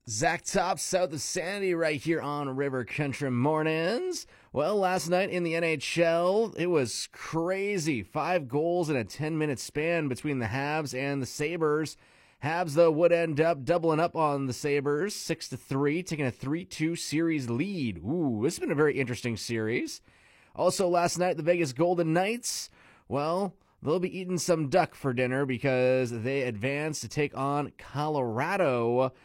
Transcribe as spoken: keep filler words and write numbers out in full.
Zach Top, South of Sandy, right here on River Country Mornings. Well, last night in the N H L, it was crazy. Five goals in a ten-minute span between the Habs and the Sabres. Habs, though, would end up doubling up on the Sabres, six to three, taking a three two series lead. Ooh, this has been a very interesting series. Also, last night, the Vegas Golden Knights, well, they'll be eating some duck for dinner because they advanced to take on Colorado.